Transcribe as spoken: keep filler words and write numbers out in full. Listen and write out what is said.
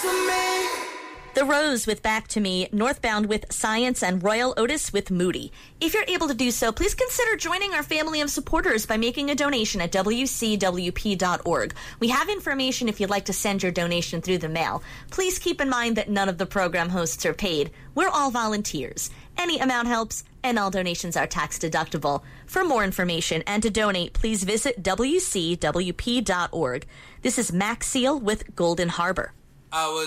The Rose with Back to Me, Northbound with Science, and Royal Otis with Moody. If you're able to do so, please consider joining our family of supporters by making a donation at w c w p dot org. We have information if you'd like to send your donation through the mail. Please keep in mind that none of the program hosts are paid. We're all volunteers. Any amount helps, and all donations are tax deductible. For more information and to donate, please visit w c w p dot org. This is Max Seal with Golden Harbor. I was